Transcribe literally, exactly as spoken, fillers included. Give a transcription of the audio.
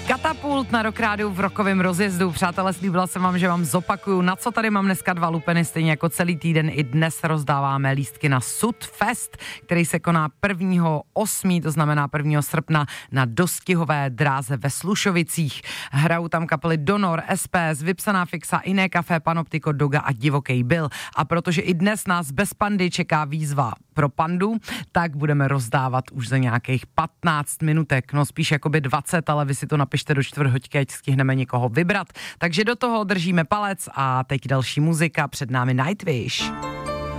Katapult na Rock Rádiu v rokovém rozjezdu. Přátelé, slíbila jsem vám, že vám zopakuju, na co tady mám dneska dva lupeny, stejně jako celý týden i dnes rozdáváme lístky na Sudfest, který se koná prvního osmého to znamená prvního srpna na dostihové dráze ve Slušovicích. Hrajou tam kapely Donor, S P S, Vypsaná fixa, Iné Café, Panoptiko, Doga a Divokej Bill. A protože i dnes nás bez pandy čeká výzva pro pandu, tak budeme rozdávat už za nějakých patnáct minutek, no spíš jakoby dvacet, ale vy si to napište do čtvrthoďky, ať stihneme někoho vybrat. Takže do toho držíme palec a teď další muzika, před námi Nightwish.